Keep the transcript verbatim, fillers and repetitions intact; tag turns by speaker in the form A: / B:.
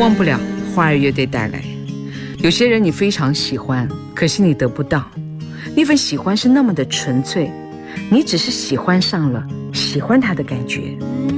A: 忘不了花儿乐队带来。有些人你非常喜欢，可惜你得不到，那份喜欢是那么的纯粹，你只是喜欢上了喜欢他的感觉。